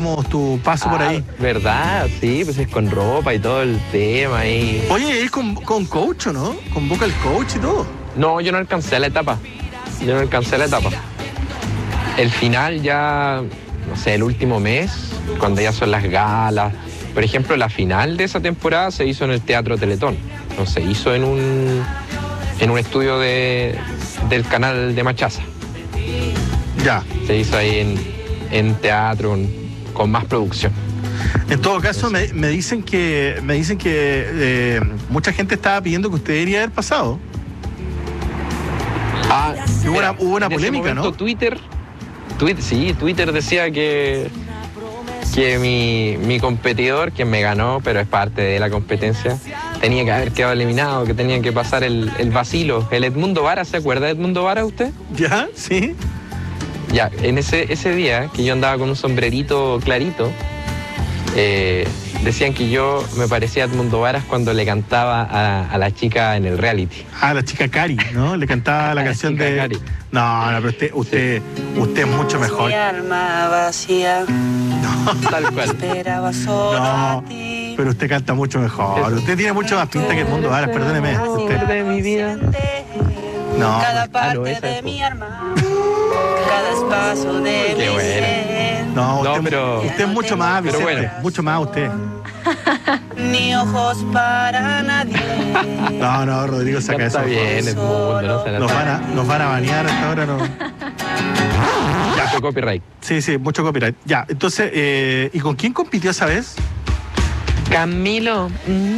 veamos tu paso por ahí. ¿Verdad? Sí, pues es con ropa y todo el tema ahí. Oye, es con coach, ¿o no? Con vocal coach y todo. No, yo no alcancé la etapa. El final ya, no sé, el último mes, cuando ya son las galas. Por ejemplo, la final de esa temporada se hizo en el Teatro Teletón. No se hizo en un estudio del canal de Machaza. Ya. Se hizo ahí en teatro, con más producción. En todo caso, me dicen que mucha gente estaba pidiendo que usted debería haber pasado. Hubo una polémica, ¿no? Twitter decía que mi competidor, quien me ganó, pero es parte de la competencia, tenía que haber quedado eliminado, que tenía que pasar el vacilo. El Edmundo Vara, ¿se acuerda de Edmundo Vara usted? Ya, sí. Ya, en ese día que yo andaba con un sombrerito clarito, decían que yo me parecía a Edmundo Varas cuando le cantaba a la chica en el reality. La chica Cari, ¿no? Le cantaba la canción de Cari. No, pero usted es mucho mejor. Mi alma vacía. No, tal cual. Esperaba solo no, a ti. pero usted canta mucho mejor. Usted tiene mucho más pinta que Edmundo Varas, perdóneme. Usted. De mi vida. No. Cada parte esa de es, mi alma. Cada espacio de Qué mi bueno. ser. No, pero- usted es mucho más, pero Vicente. bueno. Mucho más usted. Ni ojos para nadie. No, Rodrigo, saca eso. Está bien, Edmundo, no se Nos van a banear hasta ahora, ¿no? Ya, fue copyright. Sí, mucho copyright. Ya, entonces, ¿y con quién compitió esa vez? Camilo.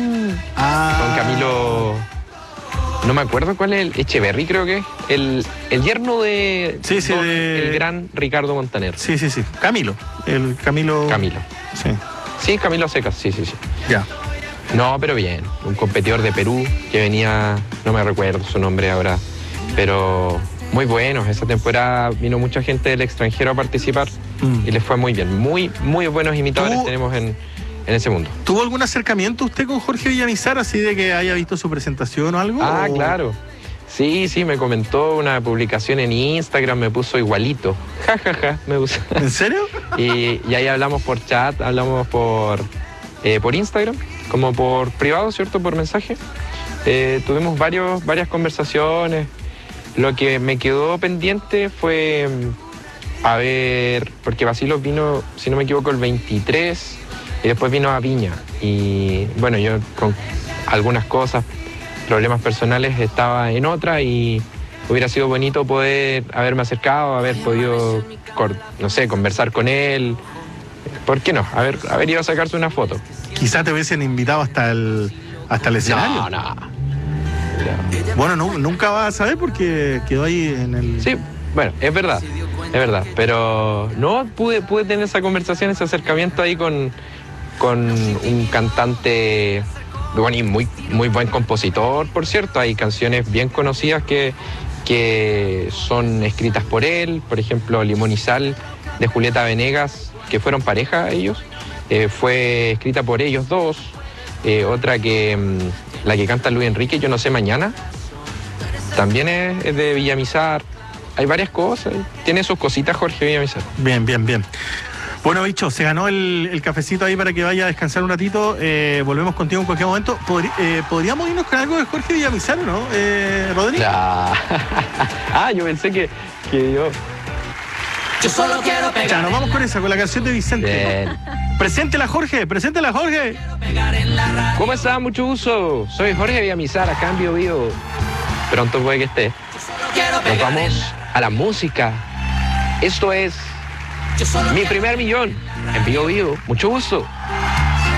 Con Camilo. No me acuerdo cuál es, el Echeverry creo que es. El yerno de. Sí, el gran Ricardo Montaner. Sí. Camilo. El Camilo. Sí. Sí, Camilo Secas, sí. Ya. No, pero bien. Un competidor de Perú que venía, no me recuerdo su nombre ahora, pero muy buenos. Esa temporada vino mucha gente del extranjero a participar y les fue muy bien. Muy, muy buenos imitadores tenemos en ese mundo. ¿Tuvo algún acercamiento usted con Jorge Villamizar, así de que haya visto su presentación o algo? Claro. Sí, me comentó una publicación en Instagram, me puso igualito. Me puso. ¿En serio? Y ahí hablamos por chat, hablamos por Instagram, como por privado, ¿cierto? Por mensaje. Tuvimos varias conversaciones. Lo que me quedó pendiente fue, porque Basilos vino, si no me equivoco, el 23 y después vino a Viña. Y bueno, yo con algunas cosas, problemas personales, estaba en otra y hubiera sido bonito poder haberme acercado, haber podido, no sé, conversar con él. ¿Por qué no? Haber ido a sacarse una foto. Quizá te hubiesen invitado hasta el escenario. No. Bueno, nunca vas a saber porque quedó ahí en el... Sí, bueno, es verdad, pero no pude tener esa conversación, ese acercamiento ahí con un cantante, bueno, y muy buen compositor, por cierto. Hay canciones bien conocidas que son escritas por él, por ejemplo, Limón y Sal de Julieta Venegas, que fueron pareja ellos, fue escrita por ellos dos. Otra la que canta Luis Enrique, Yo no sé mañana, también es de Villamizar. Hay varias cosas, tiene sus cositas Jorge Villamizar. Bien. Bueno, bicho, se ganó el cafecito ahí para que vaya a descansar un ratito. Volvemos contigo en cualquier momento. ¿Podríamos irnos con algo de Jorge Villamizar, no, Rodrigo? Yo pensé que yo... Yo solo quiero pegar. Ya, nos vamos con la canción de Vicente. Bien. Preséntela, Jorge. ¿Cómo estás? Mucho gusto. Soy Jorge Villamizar, acá en Bio Bio. Pronto puede que esté. Nos vamos a la música. Esto es Mi Primer Millón en Bio Bio. Mucho gusto.